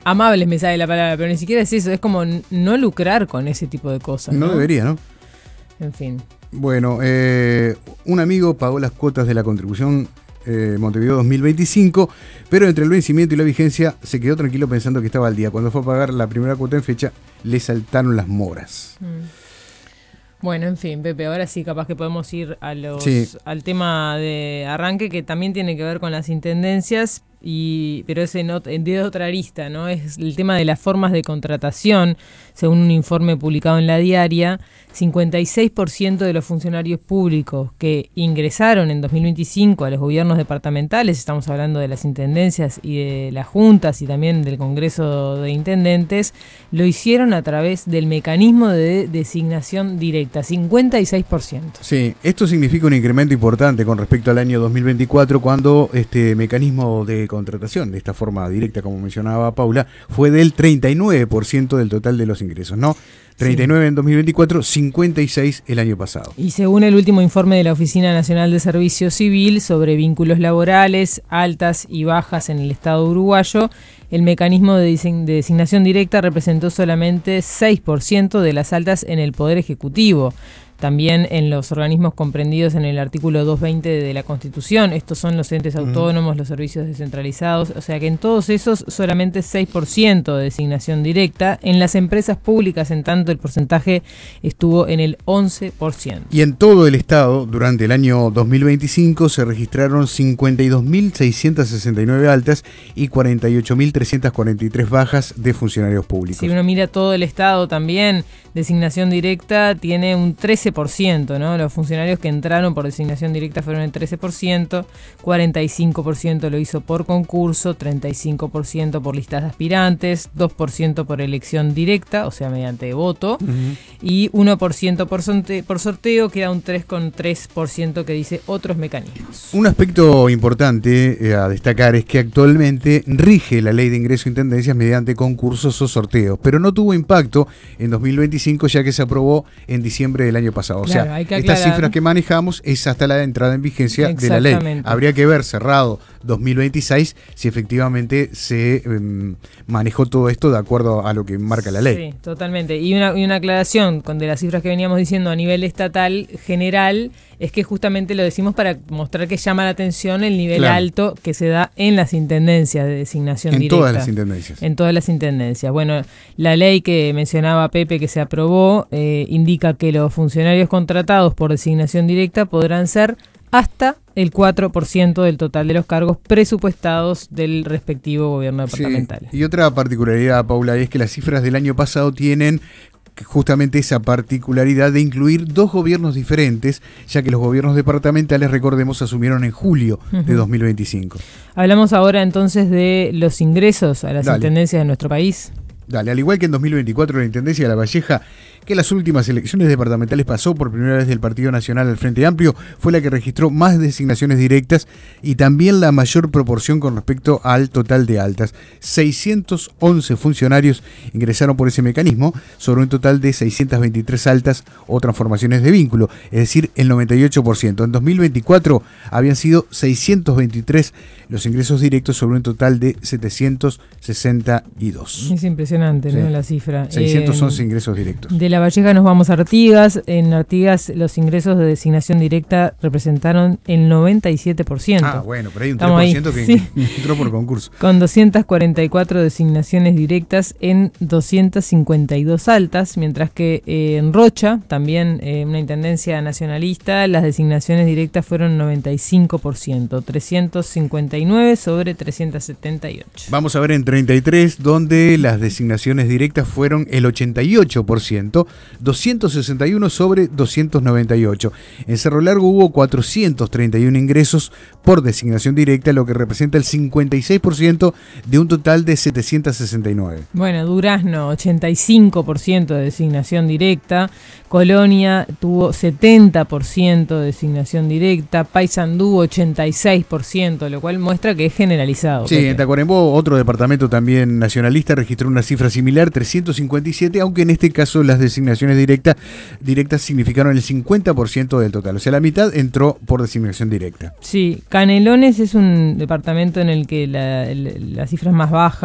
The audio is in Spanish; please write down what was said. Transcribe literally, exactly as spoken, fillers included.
amables me sale la palabra, pero ni siquiera es eso, es como no lucrar con ese tipo de cosas. No, no debería, ¿no? En fin. Bueno, eh, un amigo pagó las cuotas de la contribución eh, Montevideo dos mil veinticinco, pero entre el vencimiento y la vigencia se quedó tranquilo pensando que estaba al día. Cuando fue a pagar la primera cuota en fecha, le saltaron las moras. Mm. Bueno, en fin, Pepe, ahora sí capaz que podemos ir a los Sí. al tema de arranque, que también tiene que ver con las intendencias, y pero es en, ot- en de otra arista, ¿no? Es el tema de las formas de contratación. Según un informe publicado en La Diaria, cincuenta y seis por ciento de los funcionarios públicos que ingresaron en dos mil veinticinco a los gobiernos departamentales, estamos hablando de las intendencias y de las juntas y también del Congreso de Intendentes, lo hicieron a través del mecanismo de designación directa, cincuenta y seis por ciento. Sí, esto significa un incremento importante con respecto al año dos mil veinticuatro, cuando este mecanismo de contratación, de esta forma directa, como mencionaba Paula, fue del treinta y nueve por ciento del total de los ingresos, ¿no? treinta y nueve sí. En dos mil veinticuatro, cincuenta y seis el año pasado. Y según el último informe de la Oficina Nacional de Servicio Civil sobre vínculos laborales, altas y bajas en el Estado uruguayo, el mecanismo de, design- de designación directa representó solamente seis por ciento de las altas en el Poder Ejecutivo. También en los organismos comprendidos en el artículo doscientos veinte de la Constitución. Estos son los entes autónomos, los servicios descentralizados. O sea que en todos esos solamente seis por ciento de designación directa. En las empresas públicas, en tanto, el porcentaje estuvo en el once por ciento. Y en todo el estado, durante el año dos mil veinticinco, se registraron cincuenta y dos mil seiscientas sesenta y nueve altas y cuarenta y ocho mil trescientas cuarenta y tres bajas de funcionarios públicos. Si uno mira todo el estado también, designación directa tiene un trece por ciento, ¿no? Los funcionarios que entraron por designación directa fueron el trece por ciento, cuarenta y cinco por ciento lo hizo por concurso, treinta y cinco por ciento por listas de aspirantes, dos por ciento por elección directa, o sea, mediante voto, uh-huh. y uno por ciento por, sorte- por sorteo, queda un tres coma tres por ciento que dice otros mecanismos. Un aspecto importante eh, a destacar es que actualmente rige la ley de ingreso a intendencias mediante concursos o sorteos, pero no tuvo impacto en dos mil veinticinco, ya que se aprobó en diciembre del año pasado. O claro, sea, estas aclarar. Cifras que manejamos es hasta la entrada en vigencia de la ley. Habría que ver cerrado dos mil veintiséis si efectivamente se eh, manejó todo esto de acuerdo a lo que marca la ley. Sí, totalmente. Y una, y una aclaración con de las cifras que veníamos diciendo a nivel estatal general, es que justamente lo decimos para mostrar que llama la atención el nivel claro. alto que se da en las intendencias de designación en directa. En todas las intendencias. En todas las intendencias. Bueno, la ley que mencionaba Pepe que se aprobó eh, indica que los funcionarios contratados por designación directa podrán ser hasta el cuatro por ciento del total de los cargos presupuestados del respectivo gobierno departamental. Sí. Y otra particularidad, Paula, es que las cifras del año pasado tienen justamente esa particularidad de incluir dos gobiernos diferentes, ya que los gobiernos departamentales, recordemos, asumieron en julio uh-huh. de dos mil veinticinco. Hablamos ahora entonces de los ingresos a las Dale. intendencias de nuestro país. Dale, al igual que en dos mil veinticuatro la Intendencia de La Valleja, que en las últimas elecciones departamentales pasó por primera vez del Partido Nacional al Frente Amplio, fue la que registró más designaciones directas y también la mayor proporción con respecto al total de altas. seiscientos once funcionarios ingresaron por ese mecanismo sobre un total de seiscientas veintitrés altas o transformaciones de vínculo, es decir, el noventa y ocho por ciento. En dos mil veinticuatro habían sido seiscientos veintitrés los ingresos directos sobre un total de setecientos sesenta y dos. Es impresionante, ¿no? Sí. La cifra. seiscientos once eh, ingresos directos. De La Valleja nos vamos a Artigas. En Artigas los ingresos de designación directa representaron el noventa y siete por ciento. Ah, bueno, pero hay un tres por ciento que sí. entró por concurso. Con doscientas cuarenta y cuatro designaciones directas en doscientas cincuenta y dos altas, mientras que eh, en Rocha, también eh, una intendencia nacionalista, las designaciones directas fueron noventa y cinco por ciento, trescientos cincuenta y nueve sobre trescientos setenta y ocho. Vamos a ver en treinta y tres, donde las designaciones directas fueron el ochenta y ocho por ciento, doscientos sesenta y uno sobre doscientos noventa y ocho. En Cerro Largo hubo cuatrocientos treinta y uno ingresos por designación directa, lo que representa el cincuenta y seis por ciento de un total de setecientos sesenta y nueve. Bueno, Durazno, ochenta y cinco por ciento de designación directa. Colonia tuvo setenta por ciento de designación directa. Paysandú, ochenta y seis por ciento, lo cual muestra que es generalizado. Sí, en Tacuarembó, otro departamento también nacionalista, registró una cifra similar, trescientos cincuenta y siete, aunque en este caso las designaciones directas, directas significaron el cincuenta por ciento del total. O sea, la mitad entró por designación directa. Sí, Canelones es un departamento en el que la, la, la cifra es más baja.